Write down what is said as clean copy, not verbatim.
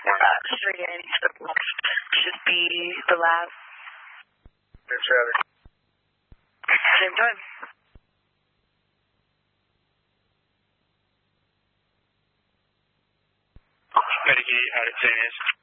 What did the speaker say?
Should be the last. Same time. Pettigate out at St.